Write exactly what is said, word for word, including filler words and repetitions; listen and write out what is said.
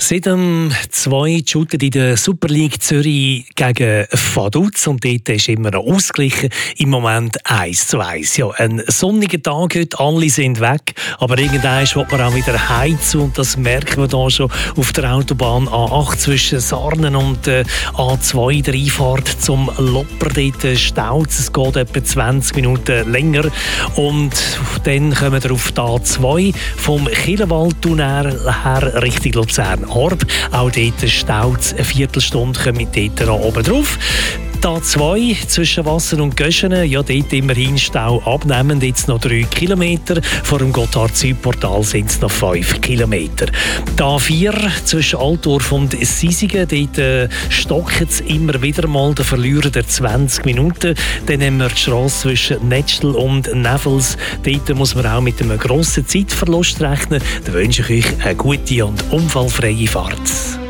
Seit dem zwei shootet in der Super League Zürich gegen Vaduz und dort ist immer noch ausgeglichen. Im Moment eins zu eins. Ja, ein sonniger Tag heute, alle sind weg, aber irgendwann will man auch wieder heizen und das merken wir da schon auf der Autobahn A acht zwischen Sarnen und äh, A zwei, der Einfahrt zum Lopper. Dort staut es, geht etwa zwanzig Minuten länger und dann kommen wir auf die A zwei vom Kilenwaldtunnel her Richtung Luzern. Orb. Auch dort staut es eine Viertelstunde, kommen wir dort noch oben drauf. Die A zwei zwischen Wasser und Göschenen, ja, dort immerhin Stau abnehmend, jetzt noch drei Kilometer. Vor dem Gotthard-Südportal sind es noch fünf Kilometer. Die A vier zwischen Altdorf und Sisigen, dort äh, stockt es immer wieder mal, da verlieren wir zwanzig Minuten. Dann haben wir die Strasse zwischen Netschl und Nevels. Dort muss man auch mit einem grossen Zeitverlust rechnen. Da wünsche ich euch eine gute und unfallfreie Fahrt.